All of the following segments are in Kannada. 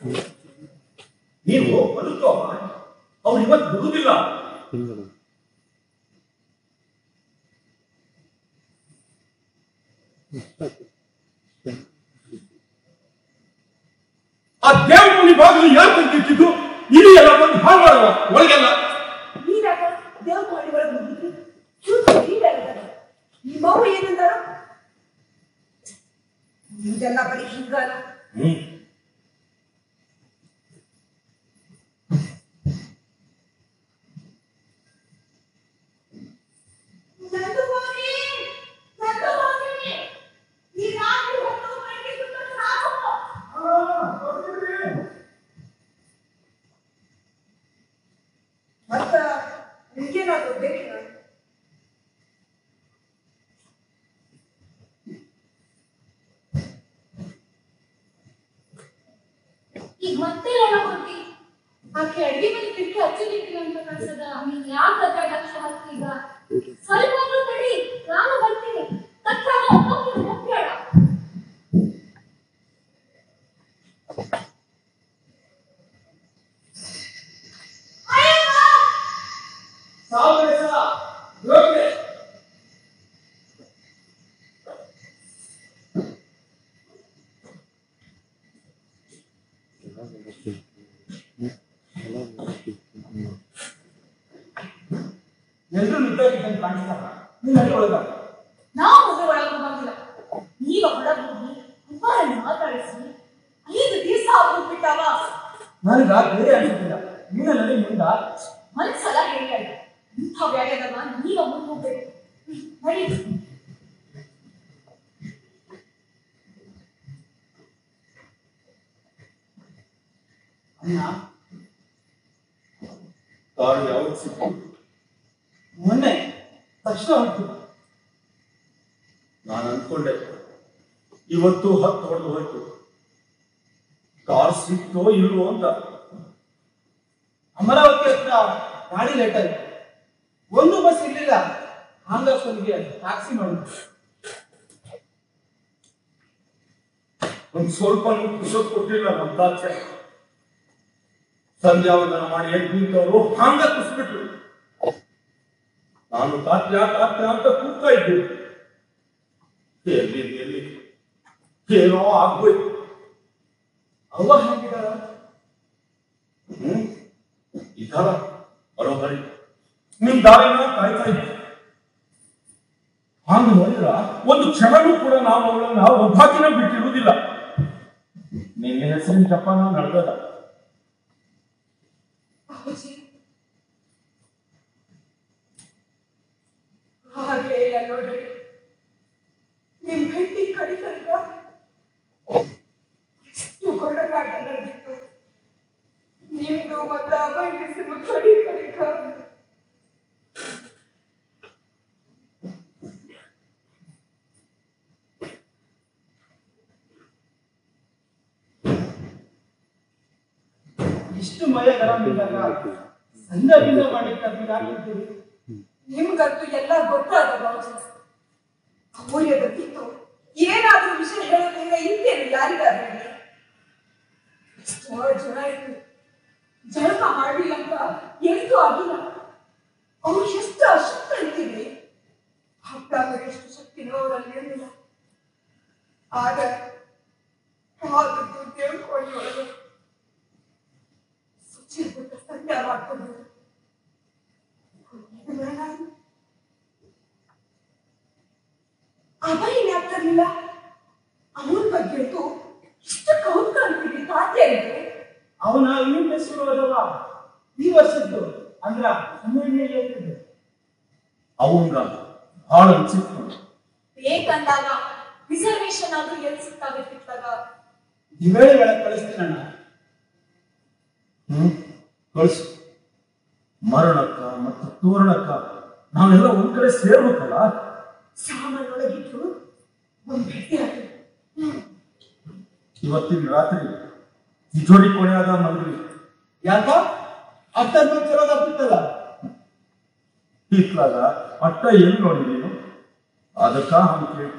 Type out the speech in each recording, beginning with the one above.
ನೀವು ಬದುಕೋ ಅವ್ರು ಇವತ್ತು ಬಿಡುವುದಿಲ್ಲ. ಆ ದೇವಮುನಿ ಬಾಗಿಲು ಯಾರು ತಂದಿಟ್ಟಿದ್ದು? ಇಡೀ ಎಲ್ಲ ಬಂದು ಹಾಳು ಮಾಡುವ ಒಳಗೆಲ್ಲ ದೇವಮುನಿ ಒಳಗೆ ನಿಮ್ಮವು ಏನಂತಾರ ಇದೆಲ್ಲ ಬರೀ ಹಿಂಗಾಲ. ಈಗ ಮತ್ತೆ ಹೋಗಿ ಆಕೆ ಅಡಿಗೆ ಮನೆ ಬಿಟ್ಟು ಹಚ್ಚಲಿಕ್ಕಿಲ್ಲ ಅಂತ ಕಳ್ಸದ ನೀನ್ ಯಾಕೆ ಲಕ್ಷ ಹಾಕ್ತೀಗ? ಸ್ವಲ್ಪ ತಡಿ, ನಾನು ಬರ್ತೀನಿ. ತಕ್ಷಣ ಹೋಗ್ಬೇಡ. ಎಲ್ಲರೂ ನಿಂತಾಗಿದ್ದಂಗೆ ಕಾಣಿಸ್ತಾರ. ನೀನು ಅಲ್ಲಿ ಒಳಗ ನಾವು ಮದುವೆ ಒಳಗೆ ಬಂದಿಲ್ಲ. ಈಗ ಹೊರಗೆ ಹೋಗಿ ಅಪ್ಪರನ್ನು ಮಾತಾಡಿಸಿ 5 ದಿವಸ ಆಗ್ಬಿಟ್ಟಾವ. ನನಗ ಬೇರೆ ಅನಿಸ್ತಿಲ್ಲ. ನೀನಲ್ಲಿ ಮುಂದ ಮನ್ಸಲ್ಲ ಹೇಳಿಲ್ಲ. ಇಂಥ ವ್ಯಾಯಾಮ ನೀವ ಮುಂದೆ ಹೋಗ್ಬೇಕು. ನಡಿ. ಅಣ್ಣ ಕಾರು ಯಾವತ್ತು ಸಿಕ್ಕು? ಮೊನ್ನೆ ತಕ್ಷಣ ಹೊರಟಿಲ್ಲ. ನಾನು ಅಂದ್ಕೊಂಡೆ ಇವತ್ತು 10 ಹೊಡೆದು ಹೋಯ್ತು. ಕಾರ್ ಸಿಕ್ತೋ ಇಲ್ವೋ ಅಂತ. ಅಮರಾವತಿ ಹತ್ರ ಗಾಡಿ ಲೇಟ್ ಆಯ್ತು. ಒಂದು ಬಸ್ ಇರ್ಲಿಲ್ಲ. ಹಾಂಗಪ್ಪನಿಗೆ ಟ್ಯಾಕ್ಸಿ ಮಾಡಿದ್ರು. ಒಂದು ಸ್ವಲ್ಪ ಪುಷಪ್ ಕೊಟ್ಟಿಲ್ಲ ನಮ್ಮ ತಾಚೆ. ಸಂಧ್ಯಾವಂದನ ಮಾಡಿ ಎದ್ದು ನಿಂತವರು ಹಾಂಗ ಕುಸ್ಬಿಟ್ರು. ನಾನು ತಾತ್ಯ ಅಂತ ಕೂಗ್ತಾ ಇದ್ದೆ. ಎಲ್ಲಿ ಏನೋ ಆಗ್ಬೋಯ್ತು. ಅವ್ವ ಹೇಗಿದ್ದಾರ? ಇದ್ದಾರ ಬರೋಬರಿ. ನಿಮ್ ದಾರಿನ ಕಾಯ್ತಾ ಇದ್ದೆ. ಹಾಗೆ ನೋಡಿದ್ರ ಒಂದು ಕ್ಷಣನೂ ಕೂಡ ನಾವು ಅವಳನ್ನ ಒಬ್ಬಾಕಿನ ಬಿಟ್ಟಿರುವುದಿಲ್ಲ. ನಿನ್ನ ಹೆಸರಿನ ಜಪಾನ ನಡೆದದ. ಹಾಗೆ ಇಲ್ಲ ನೋಡ್ರಿ, ನಿಮ್ ಭೇಟಿ ಕಡಿತಂತ ಎಷ್ಟು ಕೊಡಗಾಟ ನಡೆದಿತ್ತು. ನಿಮ್ದು ಮತ್ತ ಬಯಸಿನ ಕಡಿತ ಇಷ್ಟು ಮಯ ಗರಂ ಇದ್ದಾಗ ಸಂಧ್ಯಾದಿಂದ ಮಾಡಿರ್ತೀವಿ. ನಿಮ್ಗಂತೂ ಎಲ್ಲ ಗೊತ್ತಾದ ಬಾಜು. ಅಮೂಲ್ಯದಕ್ಕಿತ್ತು ಏನಾದ್ರೂ ವಿಷಯ ಹೇಳೋದ್ರಿಂದ ಇಂತೇನು ಯಾರಿಗಾದ್ರೂ ಎಷ್ಟೋ ಜನ ಇತ್ತು. ಜಳಕ ಮಾಡಲಿಲ್ಲ ಅಂತ ಎಂತೂ ಆಗಿಲ್ಲ. ಅವ್ರು ಎಷ್ಟು ಅಶಕ್ತ ಅಂತೀವಿ. ಹತ್ತಾಗ ಎಷ್ಟು ಶಕ್ತಿನೋ ಅವರಲ್ಲಿ ಇರಲಿಲ್ಲ. ಆಗ ದೇವ್ಕೊಳ್ಳಿ ಒಳಗೆ ಸುಚಿರ್ಬಿಟ್ಟ ಸಂಧ್ಯಾ ಮಾಡ್ಕೊಂಡು ಅವ ಏನಾಗ್ತಿರ್ಲಿಲ್ಲ. ಅವನ ಬಗ್ಗೆ ಇಷ್ಟು ಕೌತ್ ಅಂತೀವಿ ತಾತ್ಯರಿಗೆ. ಅವನ ಯೂನಿವರ್ಸಿಟಿದವ ಈ ವರ್ಷದ್ದು ಅಂದ್ರ 12 ಅವಂಗ ಭಾಳ ಅನ್ಸಿತ್ತು. ಬೇಕಂದಾಗ ರಿಸರ್ವೇಶನ್ ಆದ್ರೂ ಎಲ್ಲಿ ಸಿಗ್ತಾವೆ ಸಿಕ್ತಾಗ ದಿವೇಳಿ ಒಳಗೆ ಕಳಿಸ್ತೀನಣ್ಣ. ಕಳಿಸು. ಮರಣಕ್ಕ ಮತ್ತು ತೋರಣಕ್ಕ ನಾವೆಲ್ಲ ಒಂದ್ ಕಡೆ ಸೇರ್ಬೇಕಲ್ಲ. ಸಾಮಾನೊಳಗಿಟ್ಟು ಒಂದ್ ಭೇಟಿ ಆಗಿ ಇವತ್ತಿನ ರಾತ್ರಿ ತಿಜೋಡಿ ಕೊನೆಯಾದ ಮಲ್ವಿ. ಯಾಕ ಅಟ್ಟ ಚಲೋದಾಗ್ತಿತ್ತಲ್ಲ. ಇತ್ಲಾಗ ಅಟ್ಟ ಎಲ್ಲಿ ನೋಡಿದೀನು ಅದಕ್ಕ ಹಂಗೆ ಕೇಳ್ತೀನಿ.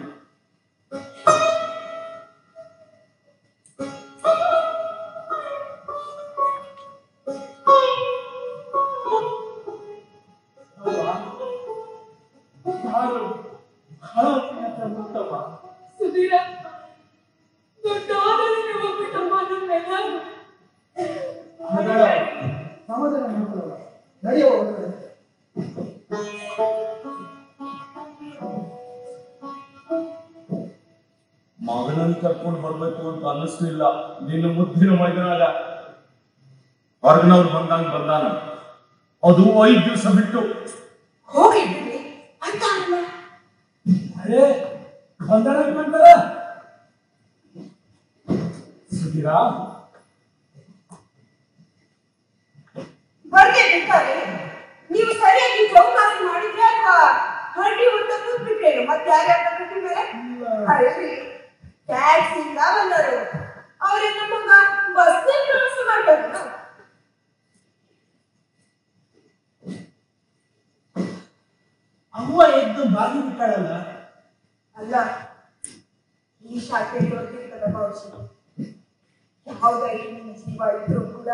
ಅನ್ನಿಸ್ತು ಇಲ್ಲ. ನಿನ್ನ ಮುದ್ದಿನ ಮೈದನಾಗ ಹೊರಗಿನವ್ರು ಬಂದಾನ. ಅದು 5 ದಿವಸ ಬಿಟ್ಟು ಹೋಗಿದ್ದೀನಿ ಅಂತ ಅಲ್ಲ. ಅರೇ ಬಂದಾರ ಸುಧೀರ ಬರ್ಬೇಕಾದ್ರೆ ನೀವು ಸರಿಯಾಗಿ ಚೌಕಾಸಿ ಮಾಡಿದ್ರೆ ಅಥವಾ ಹಳ್ಳಿ ಉದ್ದ ಕೂತ್ಬಿಟ್ರೇನು? ಮತ್ತೆ ಯಾರ್ಯಾರ ಕಟ್ಟಿ ಮೇಲೆ ಹಳ್ಳಿ ಟ್ಯಾಕ್ಸಿಂದ ಬಂದರು. ಅವ್ರಿಗೆ ನಮಗ ಬಸ್ ಪ್ರವಾಸ ಮಾಡ್ತಾರೆ. ಅವ್ವ ಎದ್ದು ಬಾಗಿ ಬಿಟ್ಟಾಳಲ್ಲ. ಅಲ್ಲ, ಈ ಶಾಖೆ ಗೊತ್ತಿರ್ತದ ಭವಿಷ್ಯ. ಯಾವುದಾಗಿ ನಿಮ್ಮ ಜೀವ ಇದ್ರು ಕೂಡ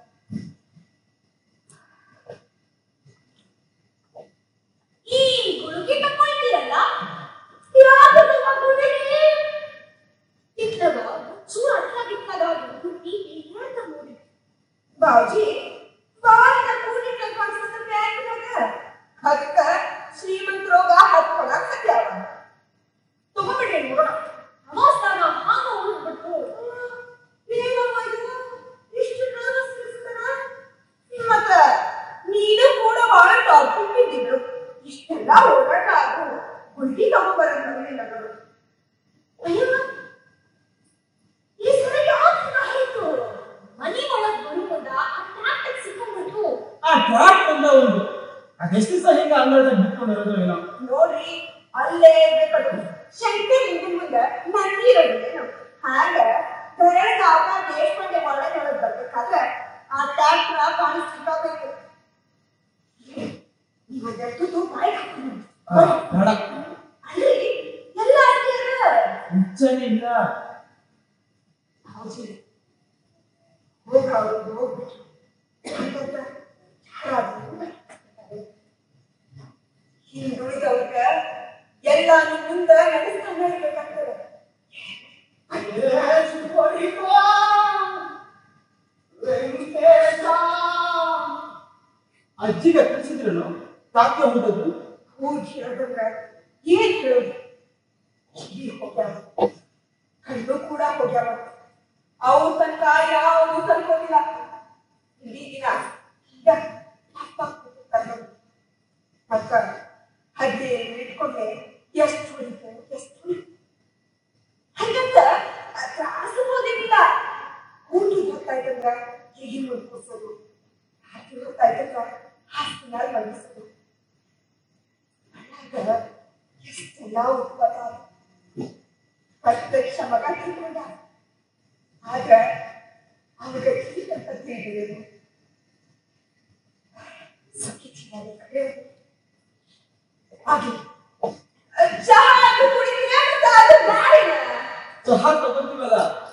ಈ ಗುಳುಗಿ ತಕೊಳ್ತೀರಲ್ಲ, ಯಾವುದು ಮಗುವಿಗೆ ಇತ್ತದ ಚೂರು ಅಟ್ಲಾಗಿತ್ತದ ಗುಟ್ಟಿ ಹೇಳ್ತಾ ನೋಡಿ. ಬಾಜಿ ಬಾಳಿನ ಕೂಡಿಟ್ಟ ಕಾಣಿಸ್ತದ ಬ್ಯಾಂಕ್ನಾಗ ಅದಕ್ಕ ಶ್ರೀಮಂತರೋಗ ಹತ್ಕೊಳಕ್ ಹತ್ಯಾವ. ತಗೊಂಡ್ಬಿಡ್ರಿ ನೋಡೋಣ. ನಮಸ್ಕಾರ ಹಾಗ ಉಳಿದ್ಬಿಟ್ಟು ಏನವ್ವ ಇದು ಇಷ್ಟು ನರ್ವಸ್ ಅನ್ಸುತ್ತನ? ಮತ್ತ ನೀನು ಕೂಡ ಬಹಳ ಟಾಪಿಕ್ ಇದ್ದಿದ್ರು. ಇಷ್ಟೆಲ್ಲ ಓಡಾಟ ಆಗು ಗುಂಡಿ ತಗೊಂಡ್ಬರೋದು ನೋಡಿಲ್ಲ ನೋಡು. ಅಯ್ಯೋ, ಈ ಸಲ ಯಾಕೆ ಆಯ್ತು? ಮನೆ ಒಳಗ್ ಬರುವುದ ಆ ಟ್ರಾಫಿಕ್ ಸಿಕ್ಕೊಂಡ್ಬಿಟ್ಟು ಆ ಟ್ರಾಕ್ ಬಂದ ಒಂದು ಅದೆಷ್ಟು ದಿವಸ ಹಿಂಗ ಅಂಗಳದಾಗ ಬಿಟ್ಕೊಂಡಿರೋದು ಏನೋ. ನೋಡ್ರಿ, ಅಲ್ಲೇ ಬೇಕದು ಶಂಕರ್ ಹಿಂದಿನ ಮುಂದೆ ನನ್ನೀರಲ್ಲೇನು ಹಾಗ ಬೆರಗಾಗ ದೇಶಪಾಂಡೆ ಒಳಗೆ ಬರ್ಬೇಕಾದ್ರೆ ಆ ಟ್ಯಾಕ್ಟ್ರ ಕಾಣಿಸ್ತಿರ್ಬೇಕು. ಇವತ್ತು ಬಾಯಿ ಹಾಕ್ತೀನಿ. ಬೇಡ, ಅಲ್ರಿ ಎಲ್ಲ ಅಡ್ಡಿಯರ ಮುಂಚೆನೇ ಇಲ್ಲ. ಹೌದು, ಹೋಗ್ಬಿಟ್ರು ಹಿಂದುಳಿದವ್ರ ಎಲ್ಲಾನು ಮುಂದೆ ನಡೆಸ್ತಾನೆ ಇರ್ಬೇಕಾಗ್ತದೆ. ಅಜ್ಜಿಗೆ ಕಳಿಸಿದ್ರಲ್ಲ ತಾಕೆ ಹೋದದ್ದು. ಊರ್ ಹೇಳೋದಂದ್ರ ಏನ್ ಹೇಳೋದು? ಹೋಗ್ಯಾವ, ಕಣ್ಣು ಕೂಡ ಹೋಗ್ಯಾವ. ಅವ್ರ ತನಕ ಯಾವುದು ತನ್ಕೋದಿಲ್ಲ. ಇಡೀ ದಿನ ಅಕ್ಕ ಹದ್ದೆ ಇಟ್ಕೊಂಡೆ ಎಷ್ಟು ಹೊಡಿತು ಹಂಗಂತ ತ್ರಾಸ ಹೋದಿಲ್ಲ. ಊಟದ ಹೊತ್ತಾಯ್ತಂದ್ರ ಹೀಗೆ ಮುಡ್ಕೋಸೋದು, ರಾತ್ರಿ ಹೊತ್ತಾಯ್ತಂದ್ರ ಹಾಸ್ಪಿನ ಮಲಗಿಸೋದು. ಎಷ್ಟೆಲ್ಲ ಉತ್ಪನ್ನ ಪ್ರತ್ಯಕ್ಷ ಮಗ ತಿಳ್ಕೊಂಡ. ಆಗ ಅವಗ ಅಂತ ತಿಳಿದಿರೋದು ಚಹಾ ಕುಡಿದ್ರೆ ಚಹಾ ತಗೊಂತೀವಲ್ಲ